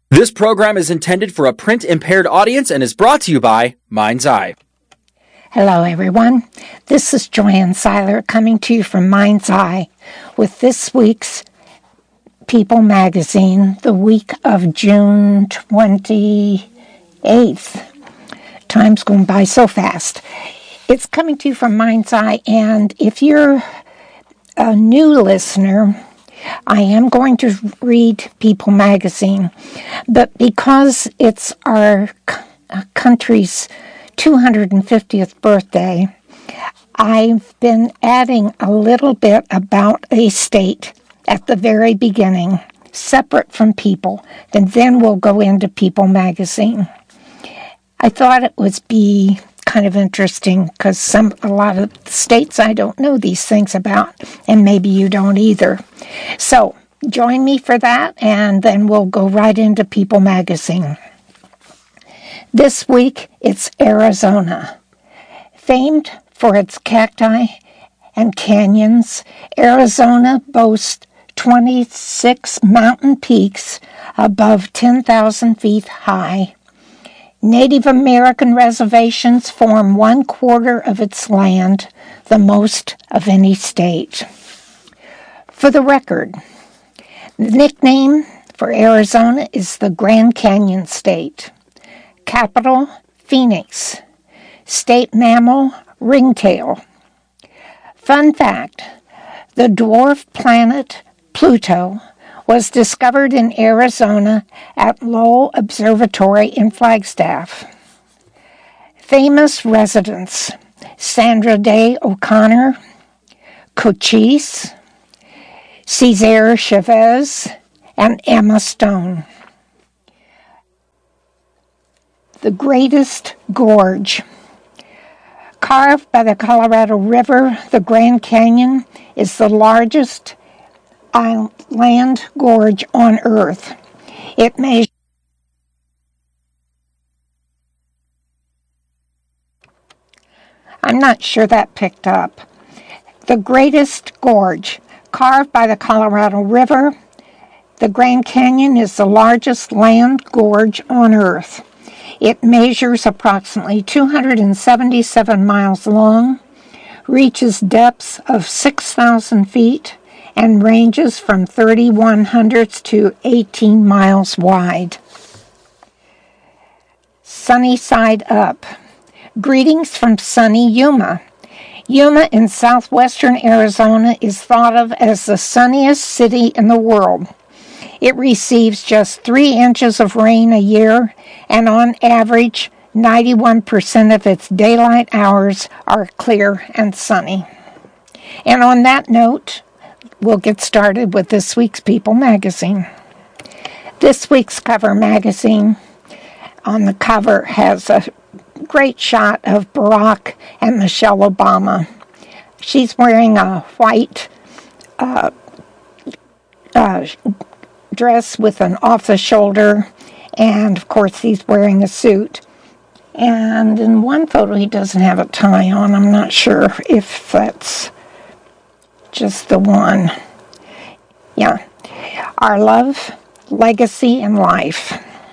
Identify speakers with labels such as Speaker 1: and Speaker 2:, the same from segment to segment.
Speaker 1: This program is intended for a print-impaired audience and is brought to you by Mind's Eye.
Speaker 2: Hello, everyone. This is Joanne Seiler coming to you from Mind's Eye with this week's People magazine, the week of June 28th. Time's going by so fast. It's coming to you from Mind's Eye, and if you're a new listener, I am going to read People magazine, but because it's our country's 250th birthday, I've been adding a little bit about a state at the very beginning, separate from People, and then we'll go into People magazine. I thought it would be kind of interesting because a lot of states I don't know these things about, and maybe you don't either. So join me for that, and then we'll go right into People magazine. This week, it's Arizona. Famed for its cacti and canyons, Arizona boasts 26 mountain peaks above 10,000 feet high. Native American reservations form 1/4 of its land, the most of any state. For the record, the nickname for Arizona is the Grand Canyon State. Capital, Phoenix. State mammal, ringtail. Fun fact, the dwarf planet Pluto was discovered in Arizona at Lowell Observatory in Flagstaff. Famous residents, Sandra Day O'Connor, Cochise, Cesar Chavez, and Emma Stone. The Greatest Gorge. Carved by the Colorado River, the Grand Canyon is the largest land gorge on Earth. It measures I'm not sure that picked up. The Greatest Gorge. Carved by the Colorado River, the Grand Canyon is the largest land gorge on Earth. It measures approximately 277 miles long, reaches depths of 6,000 feet, and ranges from 3,100 to 18 miles wide. Sunny Side Up. Greetings from sunny Yuma. Yuma in southwestern Arizona is thought of as the sunniest city in the world. It receives just 3 inches of rain a year, and on average, 91% of its daylight hours are clear and sunny. And on that note, we'll get started with this week's People magazine. This week's cover magazine on the cover has a great shot of Barack and Michelle Obama. She's wearing a white dress with an off-the-shoulder, and of course he's wearing a suit. And in one photo he doesn't have a tie on. I'm not sure if that's just the one. Yeah. Our Love, Legacy, and Life.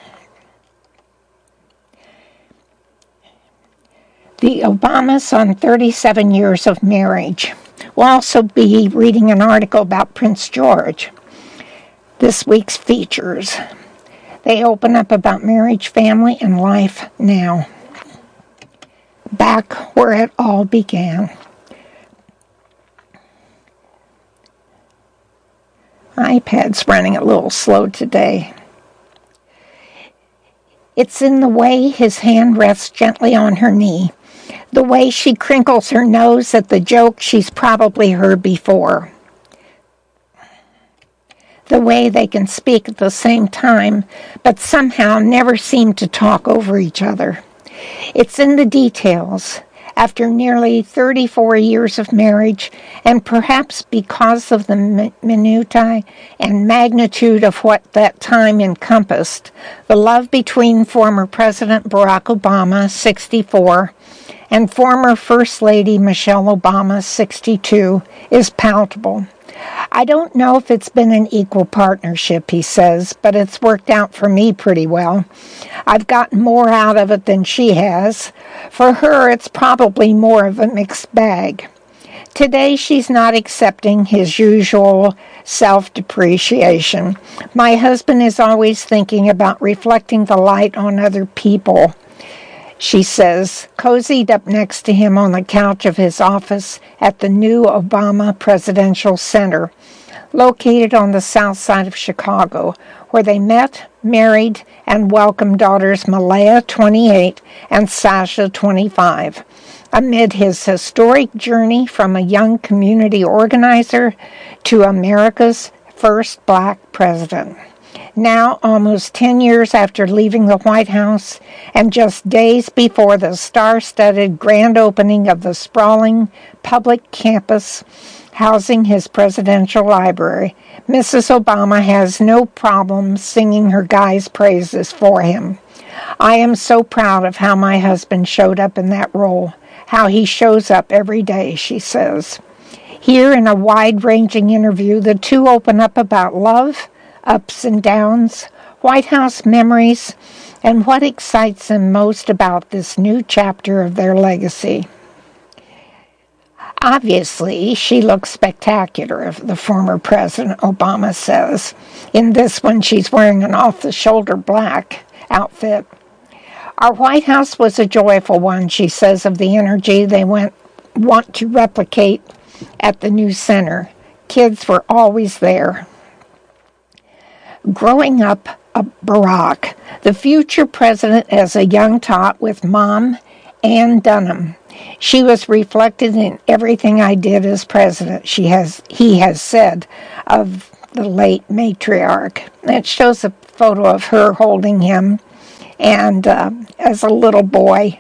Speaker 2: The Obamas on 37 years of marriage. We'll also be reading an article about Prince George. This week's features. They open up about marriage, family, and life now. Back where it all began. My iPad's running a little slow today. It's in the way his hand rests gently on her knee, the way she crinkles her nose at the joke she's probably heard before, the way they can speak at the same time, but somehow never seem to talk over each other. It's in the details. After nearly 34 years of marriage, and perhaps because of the minutiae and magnitude of what that time encompassed, the love between former President Barack Obama, 64, and former First Lady Michelle Obama, 62, is palpable. I don't know if it's been an equal partnership, he says, but it's worked out for me pretty well. I've gotten more out of it than she has. For her, it's probably more of a mixed bag. Today, she's not accepting his usual self-depreciation. My husband is always thinking about reflecting the light on other people, she says, cozied up next to him on the couch of his office at the new Obama Presidential Center, located on the south side of Chicago, where they met, married, and welcomed daughters Malaya, 28, and Sasha, 25. Amid his historic journey from a young community organizer to America's first black president. Now, almost 10 years after leaving the White House, and just days before the star-studded grand opening of the sprawling public campus housing his presidential library, Mrs. Obama has no problem singing her guy's praises for him. I am so proud of how my husband showed up in that role, how he shows up every day, she says. Here in a wide-ranging interview, the two open up about love, ups and downs, White House memories, and what excites them most about this new chapter of their legacy. Obviously, she looks spectacular, the former President Obama says. In this one, she's wearing an off-the-shoulder black outfit. Our White House was a joyful one, she says, of the energy they want to replicate at the new center. Kids were always there. Growing up Barack, the future president as a young tot with Mom, Ann Dunham. She was reflected in everything I did as president, he has said of the late matriarch. It shows a photo of her holding him and as a little boy.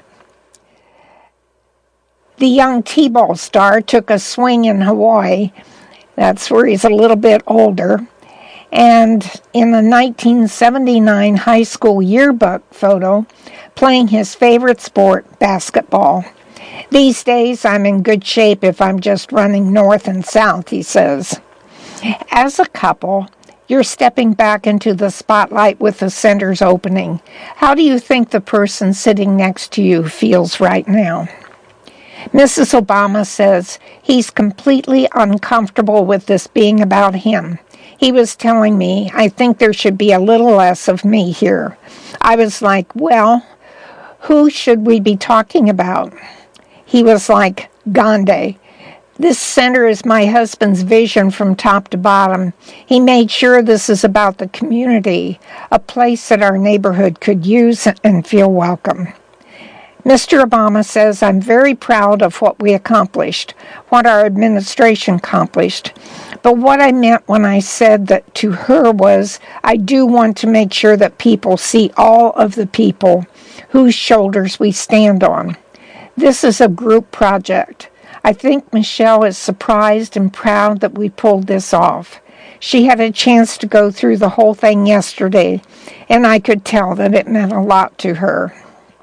Speaker 2: The young T-ball star took a swing in Hawaii. That's where he's a little bit older. And in the 1979 high school yearbook photo, playing his favorite sport, basketball. These days, I'm in good shape if I'm just running north and south, he says. As a couple, you're stepping back into the spotlight with the center's opening. How do you think the person sitting next to you feels right now? Mrs. Obama says he's completely uncomfortable with this being about him. He was telling me, I think there should be a little less of me here. I was like, well, who should we be talking about? He was like, Gandhi. This center is my husband's vision from top to bottom. He made sure this is about the community, a place that our neighborhood could use and feel welcome. Mr. Obama says, I'm very proud of what we accomplished, what our administration accomplished. But what I meant when I said that to her was, I do want to make sure that people see all of the people whose shoulders we stand on. This is a group project. I think Michelle is surprised and proud that we pulled this off. She had a chance to go through the whole thing yesterday, and I could tell that it meant a lot to her.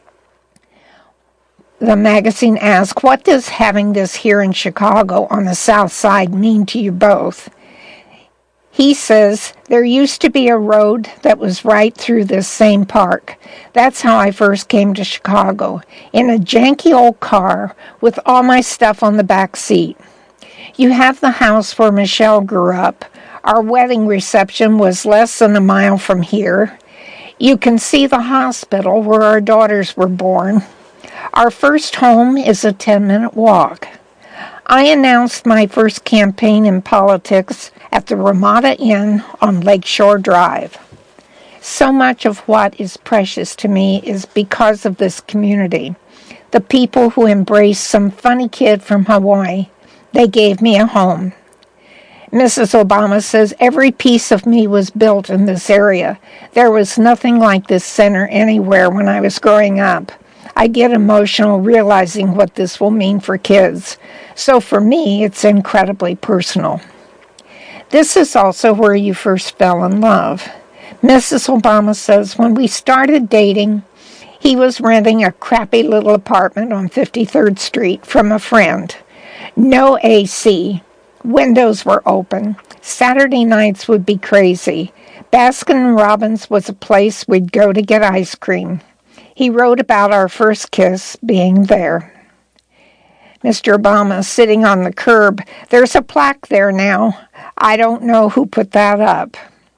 Speaker 2: The magazine asked, what does having this here in Chicago on the south side mean to you both? He says, there used to be a road that was right through this same park. That's how I first came to Chicago, in a janky old car with all my stuff on the back seat. You have the house where Michelle grew up. Our wedding reception was less than a mile from here. You can see the hospital where our daughters were born. Our first home is a 10-minute walk. I announced my first campaign in politics at the Ramada Inn on Lakeshore Drive. So much of what is precious to me is because of this community. The people who embraced some funny kid from Hawaii, they gave me a home. Mrs. Obama says every piece of me was built in this area. There was nothing like this center anywhere when I was growing up. I get emotional realizing what this will mean for kids. So for me, it's incredibly personal. This is also where you first fell in love. Mrs. Obama says when we started dating, he was renting a crappy little apartment on 53rd Street from a friend. No AC, Windows were open. Saturday nights would be crazy. Baskin-Robbins was a place we'd go to get ice cream. He wrote about our first kiss being there. Mr. Obama sitting on the curb. There's a plaque there now. I don't know who put that up.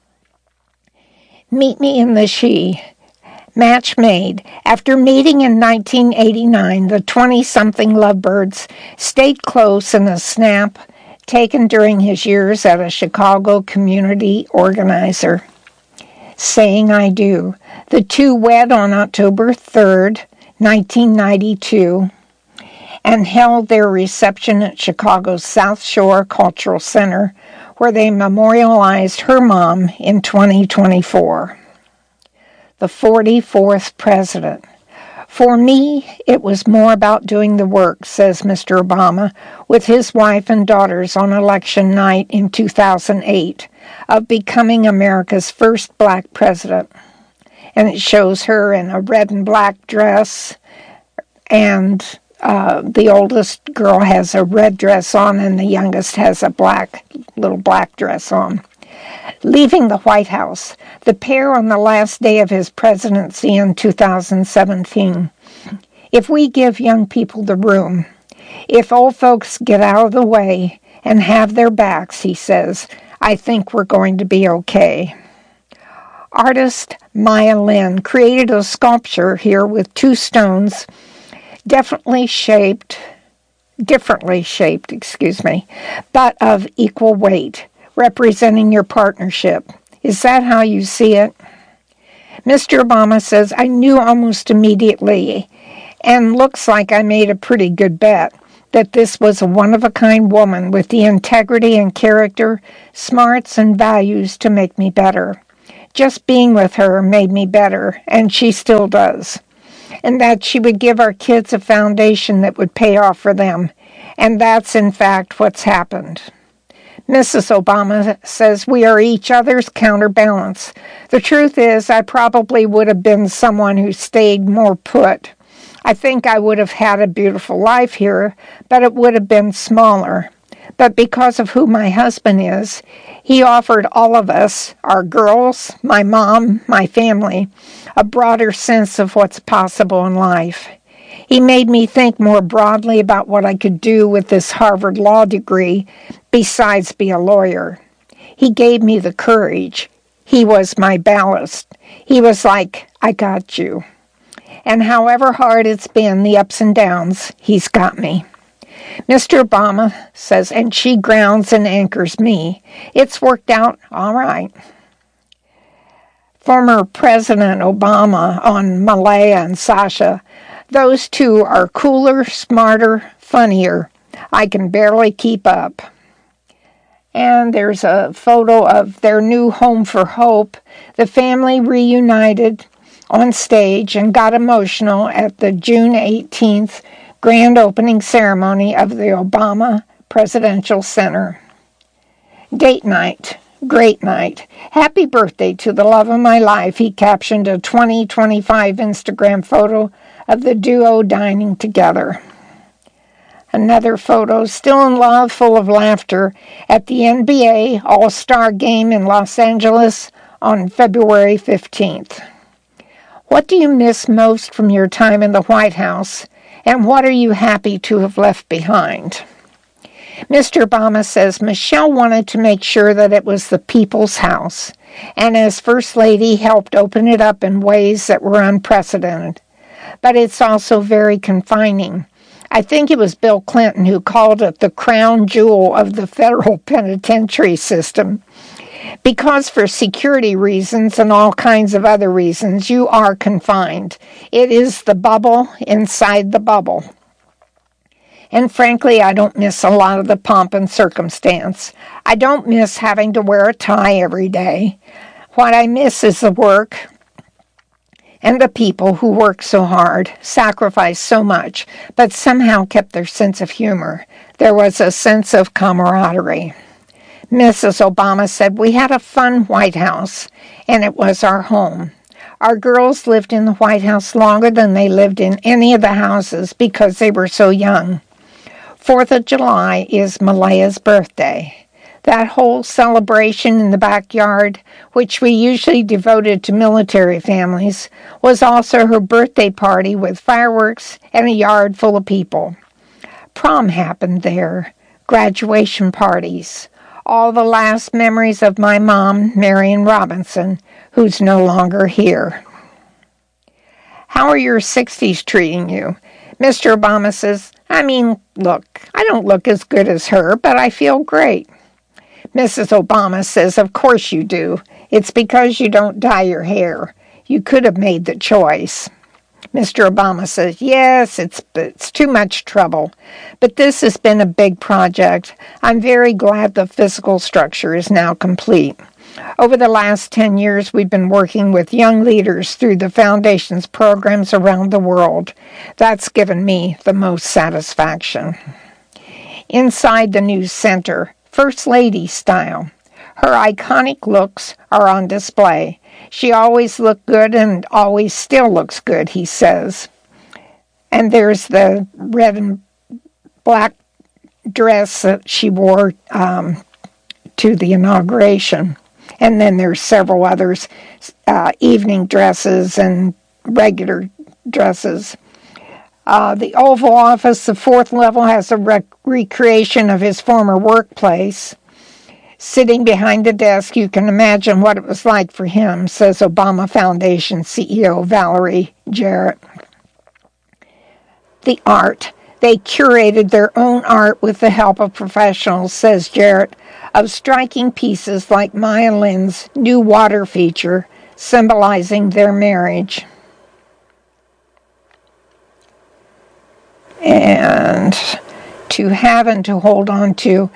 Speaker 2: Meet me in the She. Match made. After meeting in 1989, the 20-something lovebirds stayed close in a snap taken during his years as a Chicago community organizer. Saying I do. The two wed on October 3rd, 1992, and held their reception at Chicago's South Shore Cultural Center, where they memorialized her mom in 2024. The 44th president. For me, it was more about doing the work, says Mr. Obama, with his wife and daughters on election night in 2008, of becoming America's first black president. And it shows her in a red and black dress, and the oldest girl has a red dress on, and the youngest has a little black dress on. Leaving the White House, the pair on the last day of his presidency in 2017. If we give young people the room, if old folks get out of the way and have their backs, he says, I think we're going to be okay. Artist Maya Lin created a sculpture here with two stones differently shaped, but of equal weight, representing your partnership. Is that how you see it? Mr. Obama says, I knew almost immediately, and looks like I made a pretty good bet, that this was a one-of-a-kind woman with the integrity and character, smarts and values to make me better. Just being with her made me better, and she still does. And that she would give our kids a foundation that would pay off for them. And that's, in fact, what's happened. Mrs. Obama says we are each other's counterbalance. The truth is, I probably would have been someone who stayed more put. I think I would have had a beautiful life here, but it would have been smaller. But because of who my husband is, he offered all of us, our girls, my mom, my family, a broader sense of what's possible in life. He made me think more broadly about what I could do with this Harvard Law degree besides be a lawyer. He gave me the courage. He was my ballast. He was like, I got you. And however hard it's been, the ups and downs, he's got me. Mr. Obama says, and she grounds and anchors me. It's worked out all right. Former President Obama on Malaya and Sasha. Those two are cooler, smarter, funnier. I can barely keep up. And there's a photo of their new home for hope. The family reunited on stage and got emotional at the June 18th grand opening ceremony of the Obama Presidential Center. Date night. Great night. Happy birthday to the love of my life, he captioned a 2025 Instagram photo of the duo dining together. Another photo, still in love, full of laughter, at the NBA All-Star Game in Los Angeles on February 15th. What do you miss most from your time in the White House, and what are you happy to have left behind? Mr. Obama says Michelle wanted to make sure that it was the people's house, and as First Lady helped open it up in ways that were unprecedented. But it's also very confining. I think it was Bill Clinton who called it the crown jewel of the federal penitentiary system. Because for security reasons and all kinds of other reasons, you are confined. It is the bubble inside the bubble. And frankly, I don't miss a lot of the pomp and circumstance. I don't miss having to wear a tie every day. What I miss is the work and the people who worked so hard, sacrificed so much, but somehow kept their sense of humor. There was a sense of camaraderie. Mrs. Obama said, we had a fun White House, and it was our home. Our girls lived in the White House longer than they lived in any of the houses because they were so young. 4th of July is Malaya's birthday. That whole celebration in the backyard, which we usually devoted to military families, was also her birthday party with fireworks and a yard full of people. Prom happened there, graduation parties, all the last memories of my mom, Marion Robinson, who's no longer here. How are your 60s treating you? Mr. Obama says, look, I don't look as good as her, but I feel great. Mrs. Obama says, of course you do. It's because you don't dye your hair. You could have made the choice. Mr. Obama says, yes, it's too much trouble. But this has been a big project. I'm very glad the physical structure is now complete. Over the last 10 years, we've been working with young leaders through the Foundation's programs around the world. That's given me the most satisfaction. Inside the new center, First Lady style. Her iconic looks are on display. She always looked good and always still looks good, he says. And there's the red and black dress that she wore to the inauguration. And then there's several others, evening dresses and regular dresses. The Oval Office, the 4th level, has a recreation of his former workplace. Sitting behind the desk, you can imagine what it was like for him, says Obama Foundation CEO Valerie Jarrett. The art. They curated their own art with the help of professionals, says Jarrett, of striking pieces like Maya Lin's new water feature, symbolizing their marriage. And to have and to hold on to.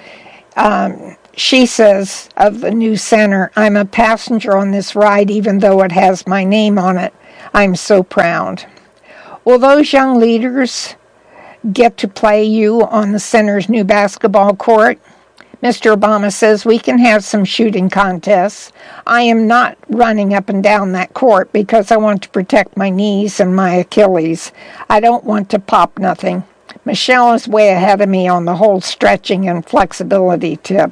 Speaker 2: She says of the new center, I'm a passenger on this ride even though it has my name on it. I'm so proud. Will those young leaders get to play you on the center's new basketball court? Mr. Obama says we can have some shooting contests. I am not running up and down that court because I want to protect my knees and my Achilles. I don't want to pop nothing. Michelle is way ahead of me on the whole stretching and flexibility tip.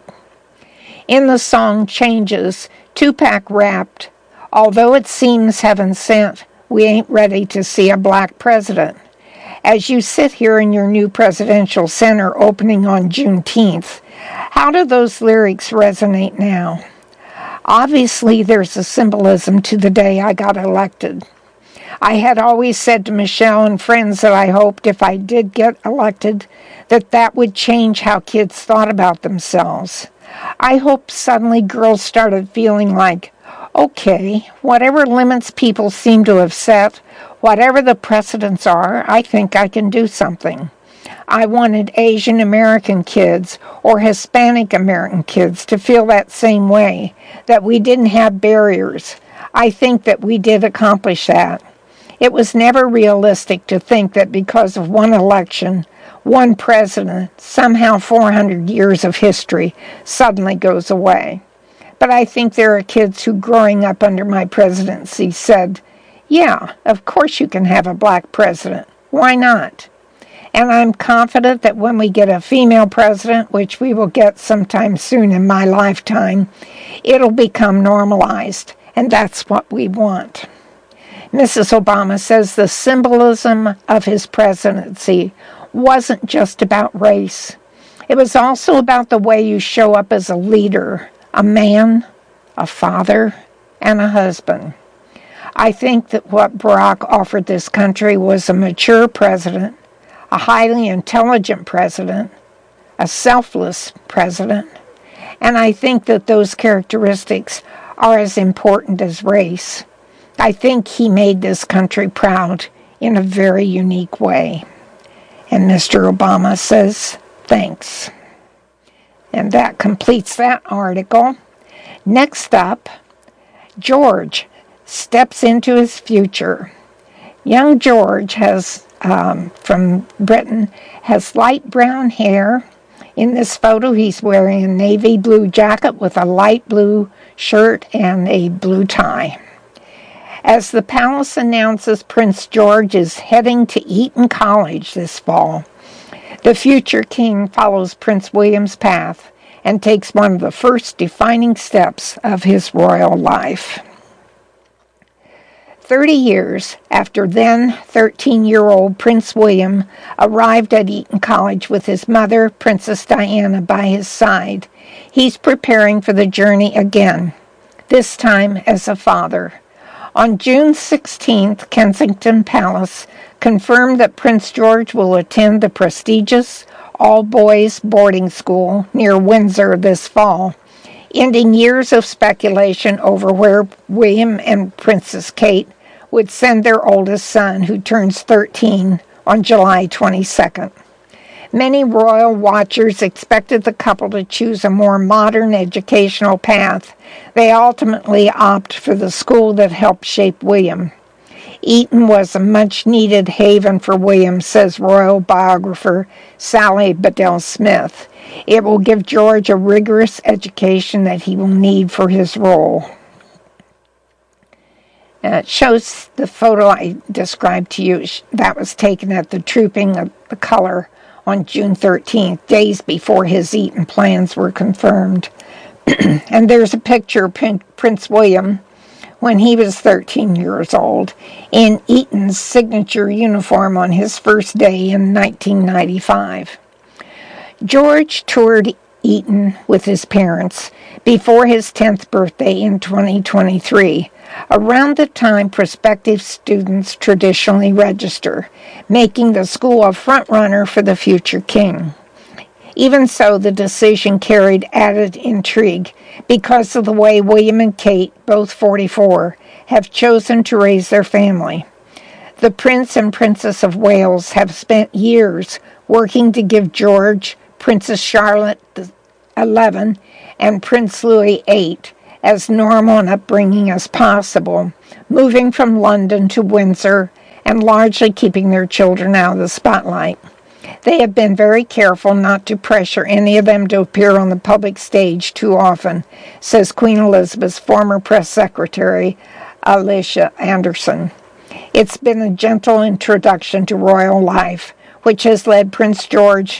Speaker 2: In the song Changes, Tupac rapped, although it seems heaven sent, we ain't ready to see a black president. As you sit here in your new presidential center opening on Juneteenth, how do those lyrics resonate now? Obviously, there's a symbolism to the day I got elected. I had always said to Michelle and friends that I hoped if I did get elected, that would change how kids thought about themselves. I hoped suddenly girls started feeling like, okay, whatever limits people seem to have set, whatever the precedents are, I think I can do something. I wanted Asian American kids or Hispanic American kids to feel that same way, that we didn't have barriers. I think that we did accomplish that. It was never realistic to think that because of one election, one president, somehow 400 years of history suddenly goes away. But I think there are kids who, growing up under my presidency, said, yeah, of course you can have a black president. Why not? And I'm confident that when we get a female president, which we will get sometime soon in my lifetime, it'll become normalized, and that's what we want. Mrs. Obama says the symbolism of his presidency wasn't just about race. It was also about the way you show up as a leader, a man, a father, and a husband. I think that what Barack offered this country was a mature president, a highly intelligent president, a selfless president, and I think that those characteristics are as important as race. I think he made this country proud in a very unique way. And Mr. Obama says, thanks. And that completes that article. Next up, George steps into his future. Young George from Britain, has light brown hair. In this photo, he's wearing a navy blue jacket with a light blue shirt and a blue tie. As the palace announces Prince George is heading to Eton College this fall, The future king follows Prince William's path and takes one of the first defining steps of his royal life. 30 years after then 13-year-old Prince William arrived at Eton College with his mother, Princess Diana, by his side, he's preparing for the journey again, this time as a father. On June 16th, Kensington Palace confirmed that Prince George will attend the prestigious all-boys boarding school near Windsor this fall, ending years of speculation over where William and Princess Kate would send their oldest son, who turns 13 on July 22nd. Many royal watchers expected the couple to choose a more modern educational path. They ultimately opted for the school that helped shape William. Eton was a much-needed haven for William, says royal biographer Sally Bedell Smith. It will give George a rigorous education that he will need for his role. It shows the photo I described to you that was taken at the Trooping of the Color on June 13th, days before his Eton plans were confirmed. And there's a picture of Prince William when he was 13 years old in Eton's signature uniform on his first day in 1995. George toured Eton with his parents before his 10th birthday in 2023, around the time prospective students traditionally register, making the school a front-runner for the future king. Even so, the decision carried added intrigue because of the way William and Kate, both 44, have chosen to raise their family. The Prince and Princess of Wales have spent years working to give George, Princess Charlotte 11, and Prince Louis 8 as normal an upbringing as possible, moving from London to Windsor and largely keeping their children out of the spotlight. They have been very careful not to pressure any of them to appear on the public stage too often, says Queen Elizabeth's former press secretary, Alicia Anderson. It's been a gentle introduction to royal life, which has let Prince George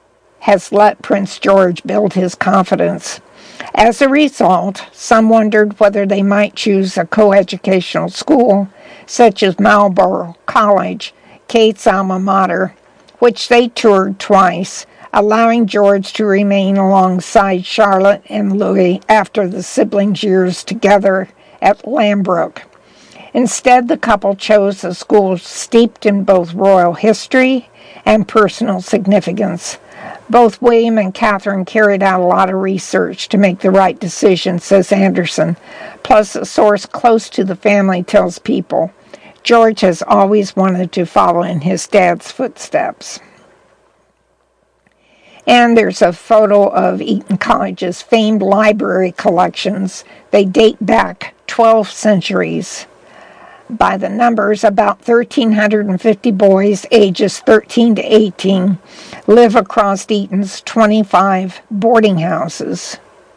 Speaker 2: build his confidence. As a result, some wondered whether they might choose a coeducational school, such as Marlborough College, Kate's alma mater, which they toured twice, allowing George to remain alongside Charlotte and Louis after the siblings' years together at Lambrook. Instead, the couple chose a school steeped in both royal history and personal significance. Both William and Catherine carried out a lot of research to make the right decision, says Anderson. Plus, a source close to the family tells People, George has always wanted to follow in his dad's footsteps. And there's a photo of Eton College's famed library collections. They date back 12 centuries. By the numbers, about 1,350 boys ages 13 to 18 live across Eton's 25 boarding houses.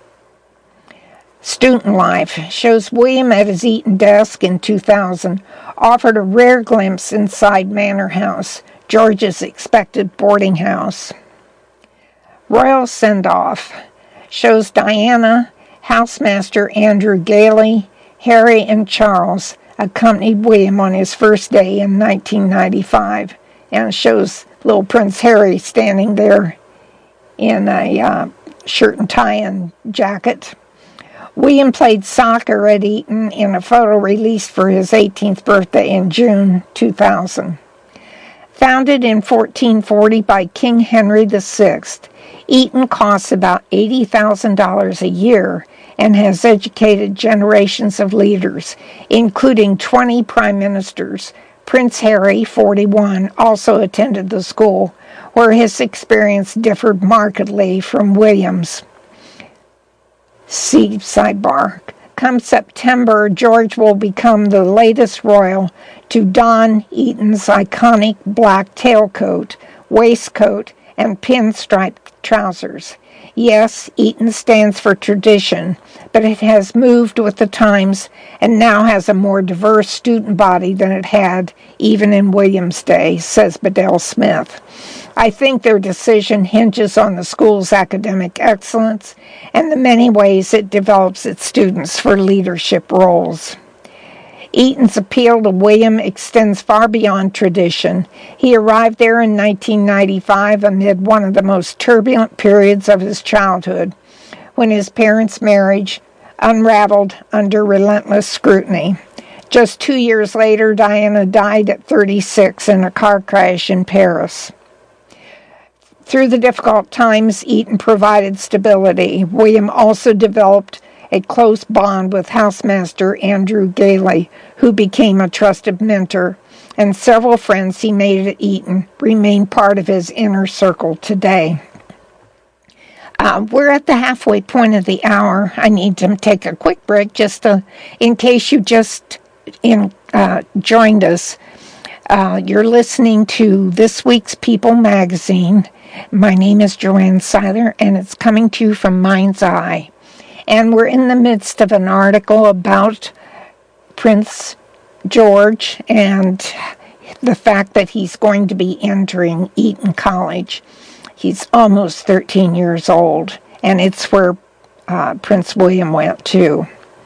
Speaker 2: Student Life shows William at his Eton desk in 2000 offered a rare glimpse inside Manor House, George's expected boarding house. Royal Send-Off shows Diana, housemaster Andrew Gailey, Harry, and Charles accompanied William on his first day in 1995, and shows little Prince Harry standing there in a shirt and tie and jacket. William played soccer at Eton in a photo released for his 18th birthday in June 2000. Founded in 1440 by King Henry VI, Eton costs about $80,000 a year and has educated generations of leaders, including 20 prime ministers. Prince Harry, 41, also attended the school, where his experience differed markedly from William's. See sidebar. Come September, George will become the latest royal to don Eton's iconic black tailcoat, waistcoat, and pinstripe trousers. Yes, Eton stands for tradition, but it has moved with the times and now has a more diverse student body than it had even in William's day, says Bedell Smith. I think their decision hinges on the school's academic excellence and the many ways it develops its students for leadership roles. Eton's appeal to William extends far beyond tradition. He arrived there in 1995 amid one of the most turbulent periods of his childhood, when his parents' marriage unraveled under relentless scrutiny. Just 2 years later, Diana died at 36 in a car crash in Paris. Through the difficult times, Eton provided stability. William also developed a close bond with housemaster Andrew Gailey, who became a trusted mentor, and several friends he made at Eton remain part of his inner circle today. We're at the halfway point of the hour. I need to take a quick break in case you just joined us. You're listening to this week's People magazine. My name is Joanne Seiler, and it's coming to you from Mind's Eye. And we're in the midst of an article about Prince George and the fact that he's going to be entering Eton College. He's almost 13 years old, and it's where Prince William went too.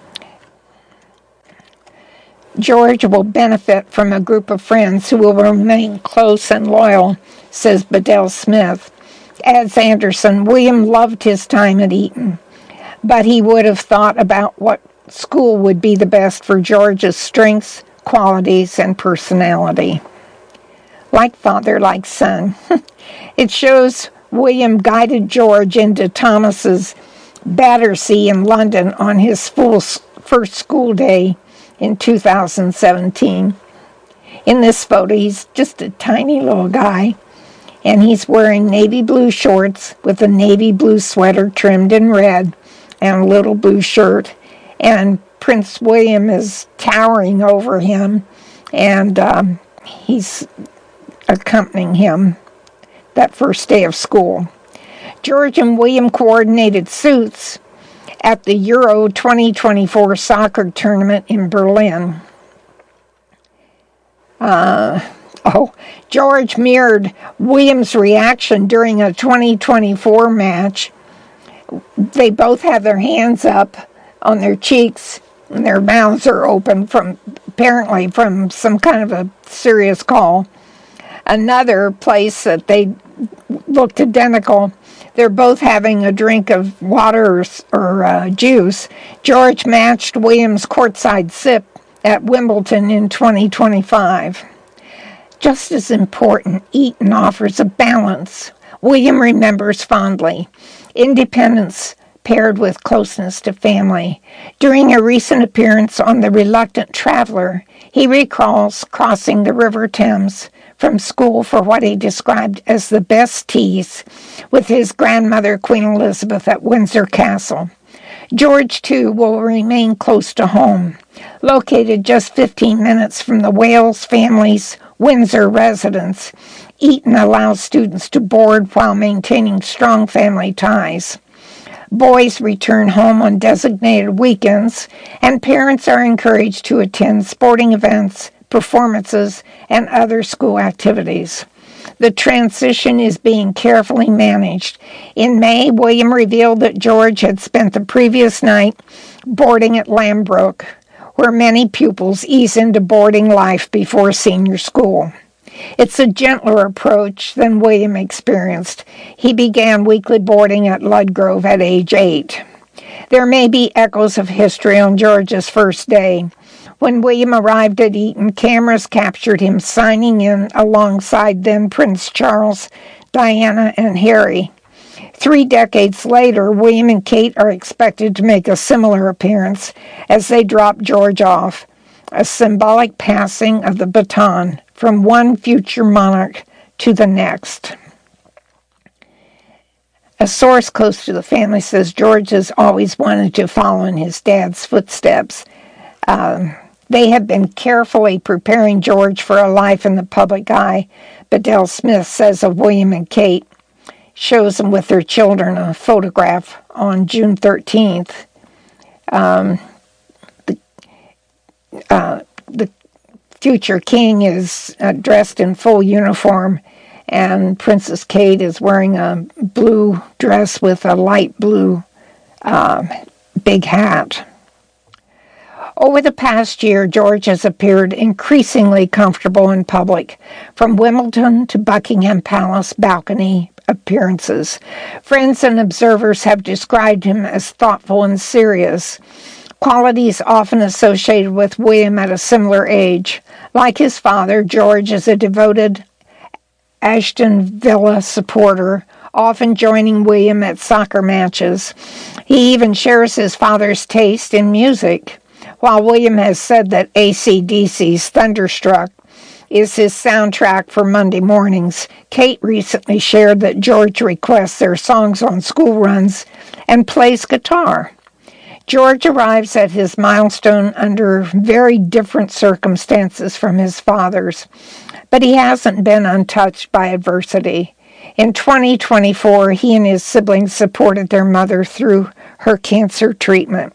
Speaker 2: George will benefit from a group of friends who will remain close and loyal, says Bedell Smith. Adds Anderson, William loved his time at Eton, but he would have thought about what school would be the best for George's strengths, qualities, and personality. Like father, like son. It shows William guided George into Thomas's Battersea in London on his first school day in 2017. In this photo, he's just a tiny little guy, and he's wearing navy blue shorts with a navy blue sweater trimmed in red and a little blue shirt, and Prince William is towering over him, and he's accompanying him that first day of school. George and William coordinated suits at the Euro 2024 soccer tournament in Berlin. George mirrored William's reaction during a 2024 match. They both have their hands up on their cheeks, and their mouths are open apparently from some kind of a serious call. Another place that they looked identical, they're both having a drink of water or juice. George matched William's courtside sip at Wimbledon in 2025. Just as important, Eton offers a balance. William remembers fondly independence paired with closeness to family. During a recent appearance on The Reluctant Traveler, he recalls crossing the River Thames from school for what he described as the best teas with his grandmother, Queen Elizabeth, at Windsor Castle. George, too, will remain close to home. Located just 15 minutes from the Wales family's Windsor residence, Eton allows students to board while maintaining strong family ties. Boys return home on designated weekends, and parents are encouraged to attend sporting events, performances, and other school activities. The transition is being carefully managed. In May, William revealed that George had spent the previous night boarding at Lambrook, where many pupils ease into boarding life before senior school. It's a gentler approach than William experienced. He began weekly boarding at Ludgrove at age 8. There may be echoes of history on George's first day. When William arrived at Eton, cameras captured him signing in alongside then Prince Charles, Diana, and Harry. 3 decades later, William and Kate are expected to make a similar appearance as they drop George off, a symbolic passing of the baton from one future monarch to the next. A source close to the family says George has always wanted to follow in his dad's footsteps. They have been carefully preparing George for a life in the public eye, Bedell Smith says of William and Kate. shows them with their children a photograph on June 13th. The future king is dressed in full uniform, and Princess Kate is wearing a blue dress with a light blue big hat. Over the past year, George has appeared increasingly comfortable in public, from Wimbledon to Buckingham Palace balcony appearances. Friends and observers have described him as thoughtful and serious, qualities often associated with William at a similar age. Like his father, George is a devoted Aston Villa supporter, often joining William at soccer matches. He even shares his father's taste in music. While William has said that AC/DC's Thunderstruck is his soundtrack for Monday mornings, Kate recently shared that George requests their songs on school runs and plays guitar. George arrives at his milestone under very different circumstances from his father's, but he hasn't been untouched by adversity. In 2024, he and his siblings supported their mother through her cancer treatment.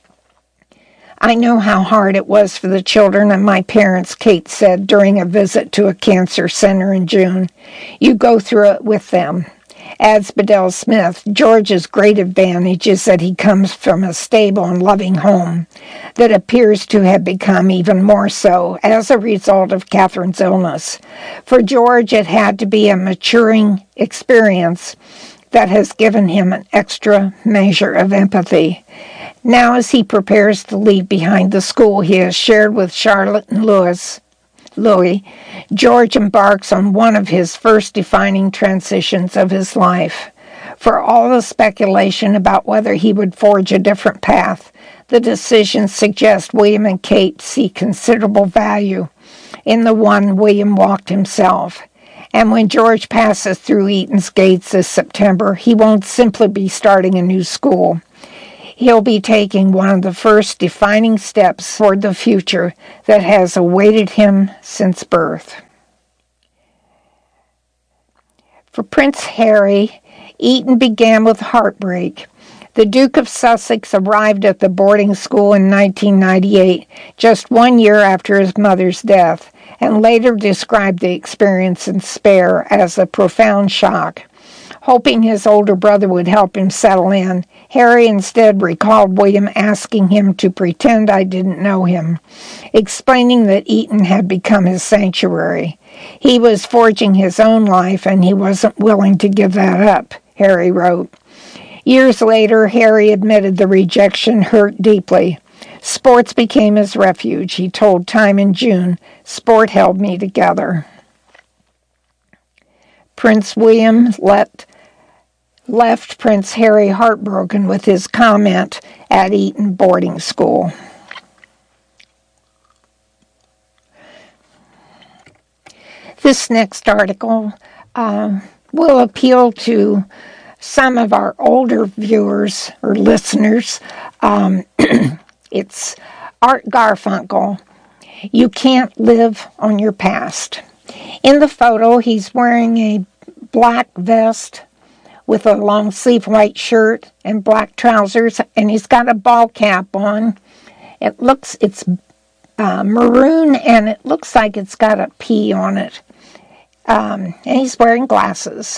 Speaker 2: "I know how hard it was for the children and my parents," Kate said during a visit to a cancer center in June. "You go through it with them." Adds Bedell Smith, George's great advantage is that he comes from a stable and loving home that appears to have become even more so as a result of Catherine's illness. For George, it had to be a maturing experience that has given him an extra measure of empathy. Now, as he prepares to leave behind the school he has shared with Charlotte and Louis, George embarks on one of his first defining transitions of his life. For all the speculation about whether he would forge a different path, the decisions suggest William and Kate see considerable value in the one William walked himself. And when George passes through Eton's gates this September, he won't simply be starting a new school. He'll be taking one of the first defining steps toward the future that has awaited him since birth. For Prince Harry, Eton began with heartbreak. The Duke of Sussex arrived at the boarding school in 1998, just 1 year after his mother's death, and later described the experience in despair as a profound shock. Hoping his older brother would help him settle in, Harry instead recalled William asking him to pretend I didn't know him, explaining that Eton had become his sanctuary. He was forging his own life, and he wasn't willing to give that up, Harry wrote. Years later, Harry admitted the rejection hurt deeply. Sports became his refuge, he told Time in June. Sport held me together. Prince William left Prince Harry heartbroken with his comment at Eton boarding school. This next article will appeal to some of our older viewers or listeners. It's Art Garfunkel. You can't live on your past. In the photo, he's wearing a black vest with a long-sleeve white shirt and black trousers, and he's got a ball cap on. It's maroon, and it looks like it's got a P on it. And he's wearing glasses.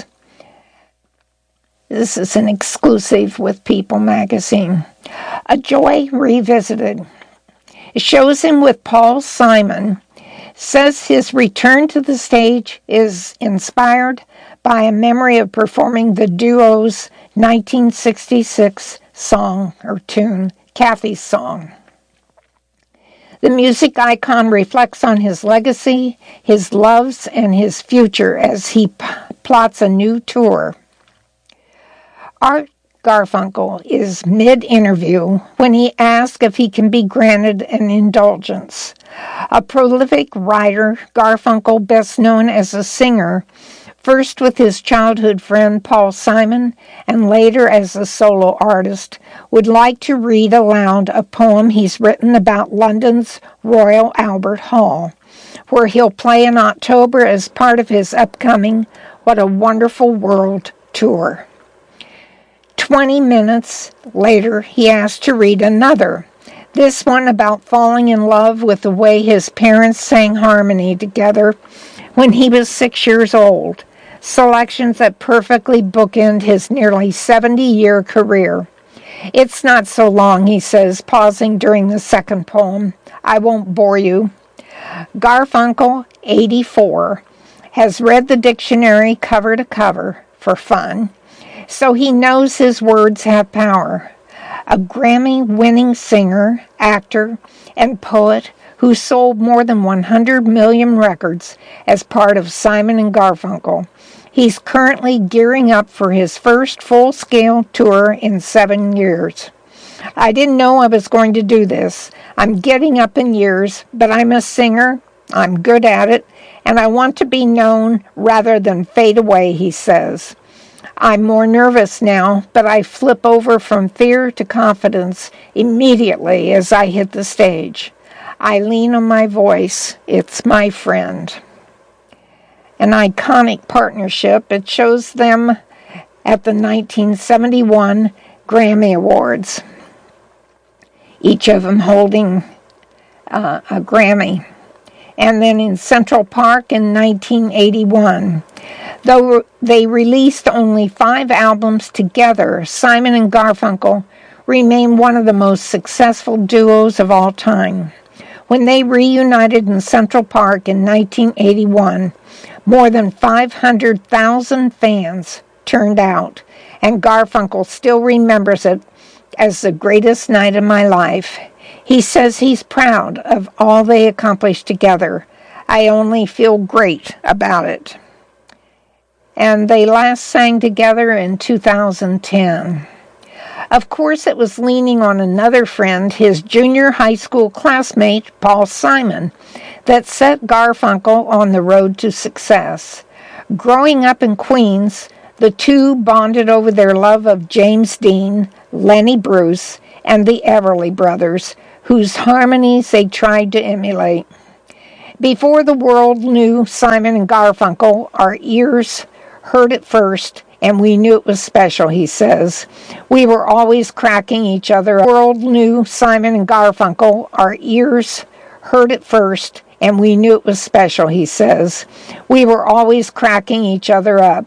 Speaker 2: This is an exclusive with People magazine. A Joy Revisited. It shows him with Paul Simon. Says his return to the stage is inspired by a memory of performing the duo's 1966 song or tune, Kathy's Song. The music icon reflects on his legacy, his loves, and his future as he plots a new tour. Art Garfunkel is mid-interview when he asks if he can be granted an indulgence. A prolific writer, Garfunkel, best known as a singer, first with his childhood friend Paul Simon and later as a solo artist, would like to read aloud a poem he's written about London's Royal Albert Hall, where he'll play in October as part of his upcoming What a Wonderful World tour. 20 minutes later, he asked to read another, this one about falling in love with the way his parents sang harmony together when he was 6 years old, selections that perfectly bookend his nearly 70-year career. It's not so long, he says, pausing during the second poem. I won't bore you. Garfunkel, 84, has read the dictionary cover to cover for fun, so he knows his words have power. A Grammy-winning singer, actor, and poet who sold more than 100 million records as part of Simon & Garfunkel. He's currently gearing up for his first full-scale tour in 7 years. I didn't know I was going to do this. I'm getting up in years, but I'm a singer, I'm good at it, and I want to be known rather than fade away, he says. I'm more nervous now, but I flip over from fear to confidence immediately as I hit the stage. I lean on my voice. It's my friend. An iconic partnership. It shows them at the 1971 Grammy Awards, each of them holding a Grammy. And then in Central Park in 1981. Though they released only 5 albums together, Simon and Garfunkel remain one of the most successful duos of all time. When they reunited in Central Park in 1981, more than 500,000 fans turned out, and Garfunkel still remembers it as the greatest night of my life. He says he's proud of all they accomplished together. I only feel great about it. And they last sang together in 2010. Of course, it was leaning on another friend, his junior high school classmate, Paul Simon, that set Garfunkel on the road to success. Growing up in Queens, the two bonded over their love of James Dean, Lenny Bruce, and the Everly Brothers, whose harmonies they tried to emulate. Before the world knew Simon and Garfunkel, our ears heard it first, and we knew it was special, he says. We were always cracking each other up. The world knew Simon and Garfunkel, our ears heard it first, and we knew it was special, he says. We were always cracking each other up.